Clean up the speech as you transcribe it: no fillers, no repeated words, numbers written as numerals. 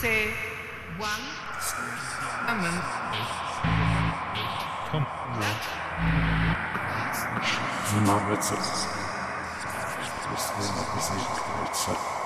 say one. Komm. Niemand wird es. Das ist ein bisschen